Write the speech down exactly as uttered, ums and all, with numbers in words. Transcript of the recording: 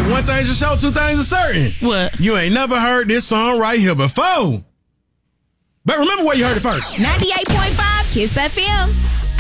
One thing's for sure, two things are certain. What? You ain't never heard this song right here before. But remember where you heard it first. ninety-eight point five Kiss F M.